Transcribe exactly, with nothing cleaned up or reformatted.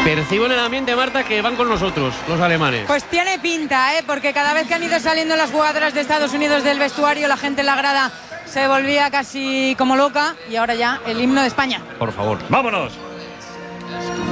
Percibo en el ambiente, Marta, que van con nosotros, los alemanes. Pues tiene pinta, ¿eh? Porque cada vez que han ido saliendo las jugadoras de Estados Unidos del vestuario, la gente en la grada se volvía casi como loca. Y ahora ya el himno de España. Por favor. ¡Vámonos!